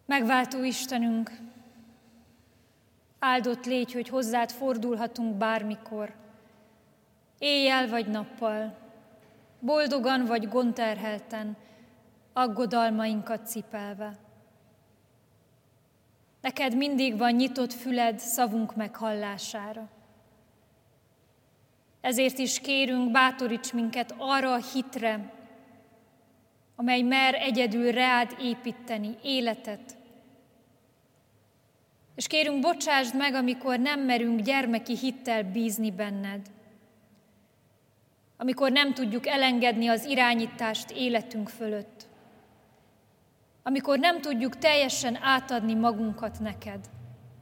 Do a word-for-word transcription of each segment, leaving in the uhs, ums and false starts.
Megváltó Istenünk, áldott légy, hogy hozzád fordulhatunk bármikor, éjjel vagy nappal, boldogan vagy gondterhelten, aggodalmainkat cipelve. Neked mindig van nyitott füled szavunk meghallására. Ezért is kérünk, bátoríts minket arra a hitre, amely mer egyedül reád építeni életet. És kérünk, bocsásd meg, amikor nem merünk gyermeki hittel bízni benned, amikor nem tudjuk elengedni az irányítást életünk fölött, amikor nem tudjuk teljesen átadni magunkat neked,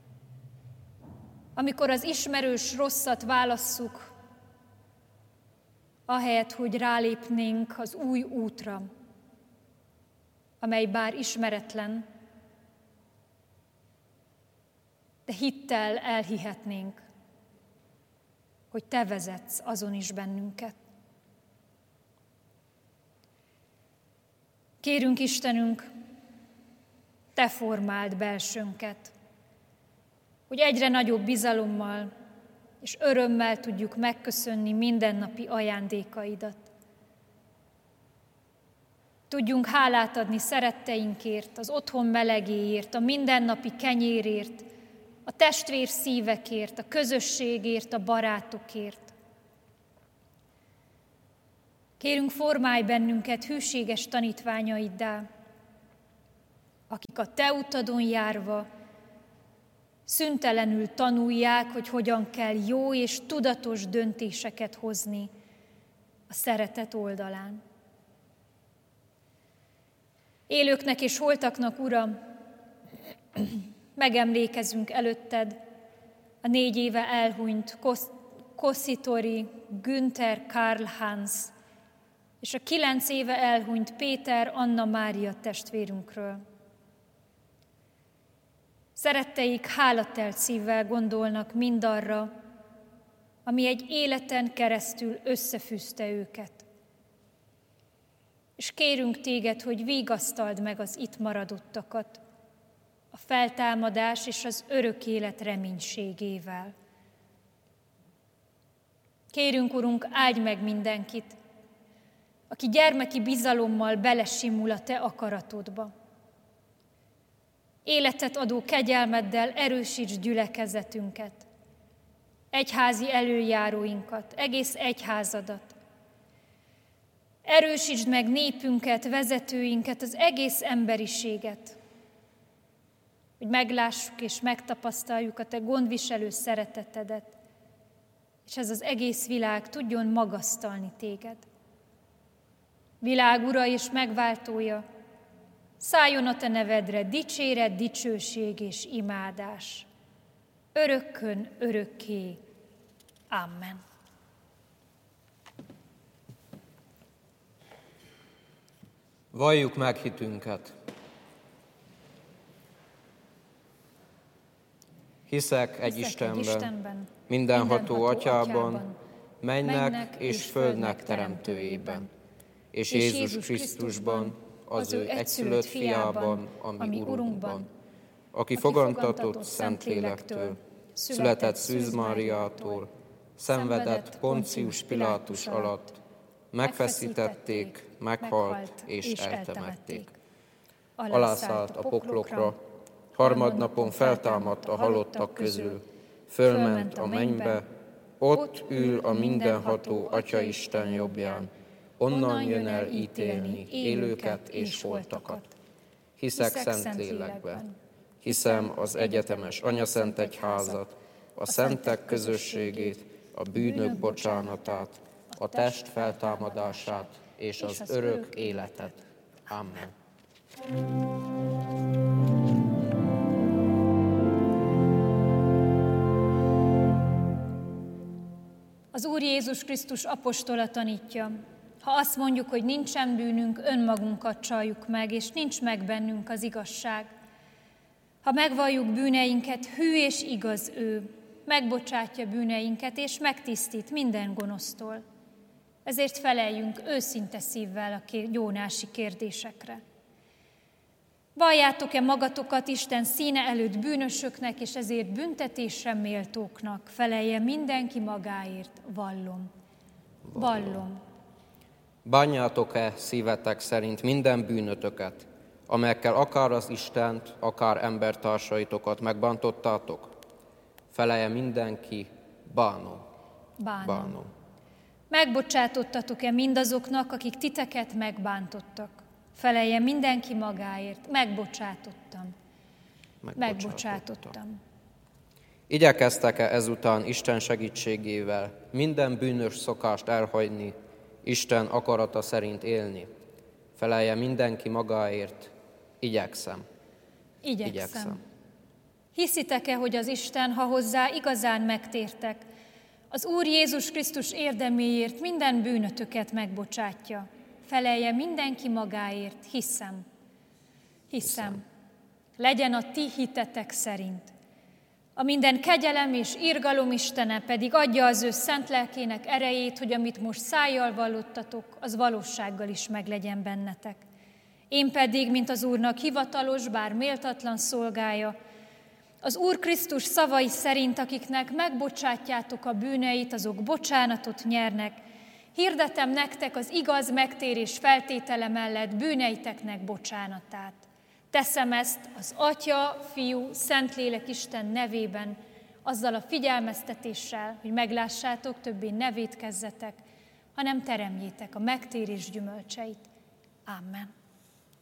amikor az ismerős rosszat válasszuk, ahelyett, hogy rálépnénk az új útra, amely bár ismeretlen, de hittel elhihetnénk, hogy te vezetsz azon is bennünket. Kérünk, Istenünk, te formáld belsőnket, hogy egyre nagyobb bizalommal és örömmel tudjuk megköszönni mindennapi ajándékaidat. Tudjunk hálát adni szeretteinkért, az otthon melegéért, a mindennapi kenyérért, a testvér szívekért, a közösségért, a barátokért. Kérünk, formálj bennünket hűséges tanítványaiddá, akik a te utadon járva szüntelenül tanulják, hogy hogyan kell jó és tudatos döntéseket hozni a szeretet oldalán. Élőknek és holtaknak, Uram, megemlékezünk előtted a négy éve elhunyt Kosszitori Günther Karl Hans és a kilenc éve elhunyt Péter Anna Mária testvérünkről. Szeretteik hálatelt szívvel gondolnak mindarra, ami egy életen keresztül összefűzte őket. És kérünk téged, hogy vigasztald meg az itt maradottakat a feltámadás és az örök élet reménységével. Kérünk, Urunk, áldj meg mindenkit, aki gyermeki bizalommal belesimul a te akaratodba. Életet adó kegyelmeddel erősíts gyülekezetünket, egyházi előjáróinkat, egész egyházadat. Erősítsd meg népünket, vezetőinket, az egész emberiséget, hogy meglássuk és megtapasztaljuk a te gondviselő szeretetedet, és ez az egész világ tudjon magasztalni téged. Világ ura és megváltója, szálljon a te nevedre dicséret, dicsőség és imádás. Örökkön, örökké. Amen. Valljuk meg hitünket. Hiszek egy Hiszek Istenben, egy Istenben, mindenható Atyában, Atyában, mennek, mennek és földnek teremtőjében, és Jézus Krisztusban, az ő egyszülött fiában, ami Urunkban, aki fogantatott Szentlélektől, született Szűz Máriától, szenvedett Poncius Pilátus alatt, megfeszítették, meghalt és eltemették. Alászállt a poklokra, harmadnapon feltámadt a halottak közül, fölment a mennybe, ott ül a mindenható Atyaisten jobbján, onnan jön el ítélni élőket és holtakat. Hiszek Szentlélekben, hiszem az egyetemes Anyaszent Egyházat, a szentek közösségét, a bűnök bocsánatát, a test feltámadását és az örök életet. Amen. Az Úr Jézus Krisztus apostola tanítja, ha azt mondjuk, hogy nincsen bűnünk, önmagunkat csaljuk meg, és nincs meg bennünk az igazság. Ha megvalljuk bűneinket, hű és igaz ő, megbocsátja bűneinket, és megtisztít minden gonosztól. Ezért feleljünk őszinte szívvel a jónási kérdésekre. Valljátok-e magatokat Isten színe előtt bűnösöknek, és ezért büntetésre méltóknak? Felelje mindenki magáért, vallom. Vallom. Bánjátok-e szívetek szerint minden bűnötöket, amelyekkel akár az Istent, akár embertársaitokat megbántottátok? Felelje mindenki, bánom. Bánom. Bánom. Megbocsátottatok-e mindazoknak, akik titeket megbántottak? Felelje mindenki magáért, megbocsátottam. Megbocsátottam. Igyekeztek-e ezután Isten segítségével minden bűnös szokást elhagyni, Isten akarata szerint élni? Felelje mindenki magáért, igyekszem. Igyekszem. Igyekszem. Hiszitek-e, hogy az Isten, ha hozzá igazán megtértek, az Úr Jézus Krisztus érdeméért minden bűnötöket megbocsátja? Felelje mindenki magáért, hiszem. Hiszem. Hiszem. Legyen a ti hitetek szerint. A minden kegyelem és irgalom Istene pedig adja az ő szent lelkének erejét, hogy amit most szájjal vallottatok, az valósággal is meglegyen bennetek. Én pedig, mint az Úrnak hivatalos, bár méltatlan szolgája, az Úr Krisztus szavai szerint, akiknek megbocsátjátok a bűneit, azok bocsánatot nyernek, hirdetem nektek az igaz megtérés feltétele mellett bűneiteknek bocsánatát. Teszem ezt az Atya, Fiú, Szentlélek Isten nevében, azzal a figyelmeztetéssel, hogy meglássátok, többé ne vétkezzetek, hanem teremjétek a megtérés gyümölcseit. Amen.